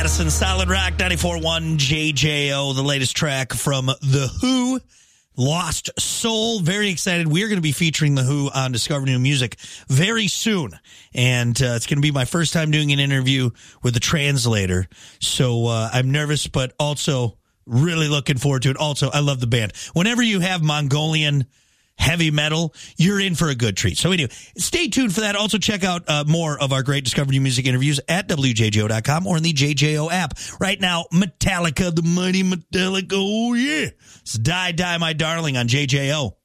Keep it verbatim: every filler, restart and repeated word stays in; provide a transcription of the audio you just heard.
Madison, Solid Rock ninety-four point one J J O, the latest track from The Who, Lost Soul. Very excited. We are going to be featuring The Who on Discover New Music very soon. And uh, it's going to be my first time doing an interview with a translator. So uh, I'm nervous, but also really looking forward to it. Also, I love the band. Whenever you have Mongolian heavy metal, you're in for a good treat. So anyway, stay tuned for that. Also check out uh, more of our great Discover New Music interviews at W J J O dot com or in the J J O app. Right now, Metallica, the mighty Metallica, oh yeah. It's Die, Die, My Darling on J J O.